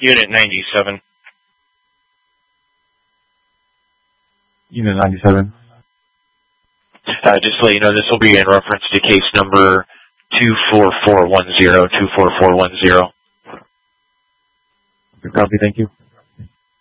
Unit 97. Unit 97. Just to let you know, this will be in reference to case number 24410, 24410. Copy, thank you.